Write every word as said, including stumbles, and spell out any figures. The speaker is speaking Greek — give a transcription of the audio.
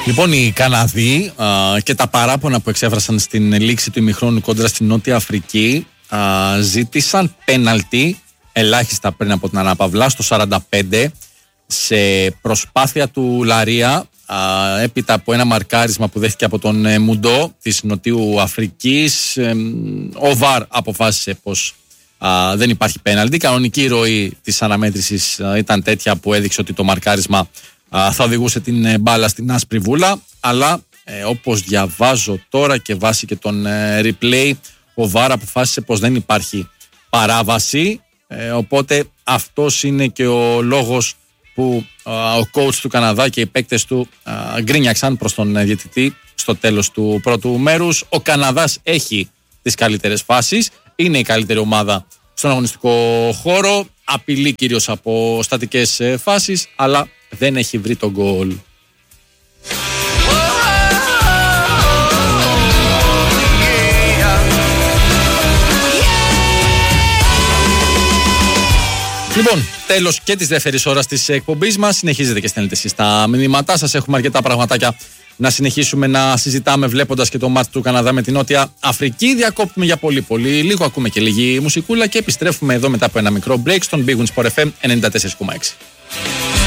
Λοιπόν, οι Καναδοί α, και τα παράπονα που εξέφρασαν στην λήξη του ημιχρόνου κόντρα στην Νότια Αφρική α, ζήτησαν πέναλτι ελάχιστα πριν από την αναπαυλά στο σαράντα πέντε σε προσπάθεια του Λαρία α, έπειτα από ένα μαρκάρισμα που δέχτηκε από τον ε, Μουντό της Νοτιού Αφρικής. Ε, ο Βαρ αποφάσισε πως α, δεν υπάρχει πέναλτι. Η κανονική ροή της αναμέτρησης α, ήταν τέτοια που έδειξε ότι το μαρκάρισμα θα οδηγούσε την μπάλα στην άσπρη βούλα, αλλά ε, όπως διαβάζω τώρα και βάσει και τον ε, replay, ο Βαρ αποφάσισε πως δεν υπάρχει παράβαση, ε, οπότε αυτός είναι και ο λόγος που ε, ο coach του Καναδά και οι παίκτες του ε, γκρίνιαξαν προς τον ε, διαιτητή στο τέλος του πρώτου μέρους. Ο Καναδάς έχει τις καλύτερες φάσεις, είναι η καλύτερη ομάδα στον αγωνιστικό χώρο, απειλεί κυρίως από στατικές ε, φάσεις, αλλά δεν έχει βρει τον γκολ. Λοιπόν, τέλος και της δεύτερης ώρας της εκπομπής μας. Συνεχίζετε και στέλνετε εσείς τα μηνύματά σας. Έχουμε αρκετά πραγματάκια να συνεχίσουμε να συζητάμε βλέποντας και το μάτς του Καναδά με την Νότια Αφρική. Διακόπτουμε για πολύ πολύ λίγο, ακούμε και λίγη μουσικούλα και επιστρέφουμε εδώ μετά από ένα μικρό break στον Big Win Sport εφ εμ ενενήντα τέσσερα κόμμα έξι.